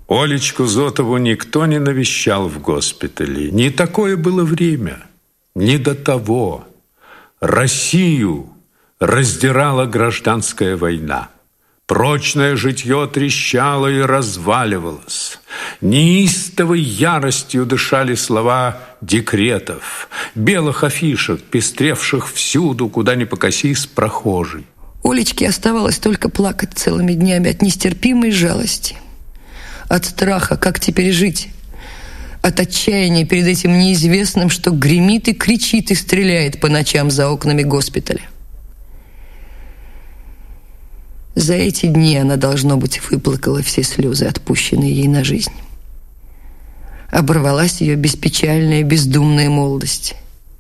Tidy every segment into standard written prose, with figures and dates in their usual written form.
Олечку Зотову никто не навещал в госпитале. Не такое было время, не до того. Россию раздирала гражданская война. Прочное житье трещало и разваливалось. Неистовой яростью дышали слова декретов, белых афишек, пестревших всюду, куда ни покосись прохожий. Олечке оставалось только плакать целыми днями от нестерпимой жалости, от страха, как теперь жить, от отчаяния перед этим неизвестным, что гремит и кричит и стреляет по ночам за окнами госпиталя. За эти дни она, должно быть, выплакала все слезы, отпущенные ей на жизнь. Оборвалась ее беспечальная, бездумная молодость.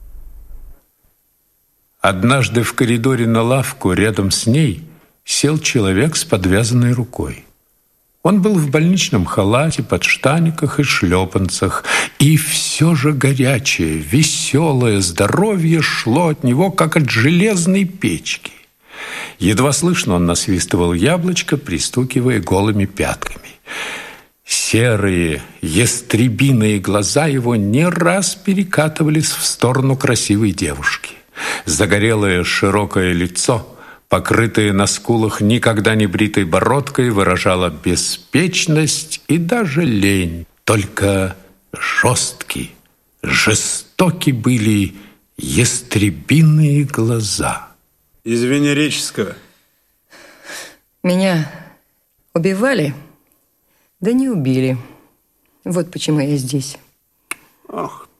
Однажды в коридоре на лавку рядом с ней сел человек с подвязанной рукой. Он был в больничном халате, подштаниках и шлепанцах, и все же горячее, веселое здоровье шло от него, как от железной печки. Едва слышно он насвистывал яблочко, пристукивая голыми пятками. Серые, ястребиные глаза его не раз перекатывались в сторону красивой девушки. Загорелое широкое лицо, покрытое на скулах никогда не бритой бородкой, выражало беспечность и даже лень. Только жестоки были ястребиные глаза. Из Венерического. Меня убивали, да не убили. Вот почему я здесь. Ах